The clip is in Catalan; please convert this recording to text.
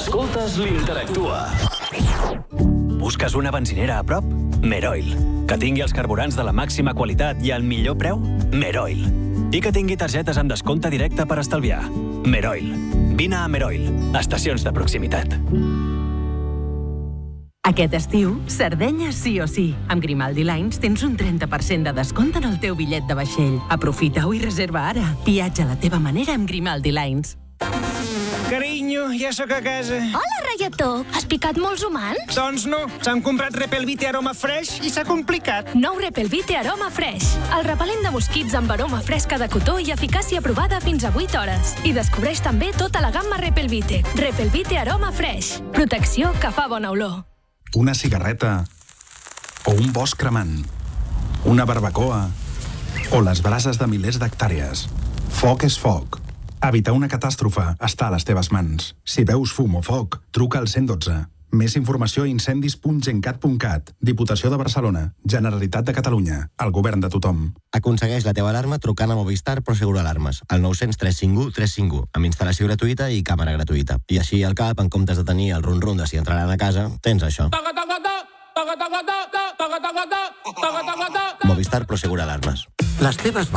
l'escoltes, l'Interactua. Busques una benzinera a prop? Meroil. Que tingui els carburants de la màxima qualitat i al millor preu? Meroil. I que tingui targetes amb descompte directe per estalviar? Meroil. Vine a Meroil. Estacions de proximitat. Aquest estiu, Sardenya sí o sí. Amb Grimaldi Lines tens un 30% de descompte en el teu bitllet de vaixell. Aprofita-ho i reserva ara. Viatja a la teva manera amb Grimaldi Lines. Carinyo, ja sóc a casa. Hola, reietó. Has picat molts humans? Doncs no, s'han comprat Repelvite Aroma Fresh i s'ha complicat. Nou Repelvite Aroma Fresh. El repel·lent de mosquits amb aroma fresca de cotó i eficàcia provada fins a 8 hores. I descobreix també tota la gamma Repelvite. Repelvite Aroma Fresh. Protecció que fa bona olor. Una cigarreta o un bosc cremant, una barbacoa o les brases de milers d'hectàrees. Foc és foc. Evitar una catàstrofe està a les teves mans. Si veus fum o foc, truca al 112. Més informació a incendis.gencat.cat. Diputació de Barcelona. Generalitat de Catalunya. El govern de tothom. Aconsegueix la teva alarma trucant a Movistar Prosegur Alarmes al 900 351 351 amb instal·lació gratuïta i càmera gratuïta. I així al cap, en comptes de tenir el rum-rum de si entraran a casa, tens això. Movistar Prosegur Alarmes. Les teves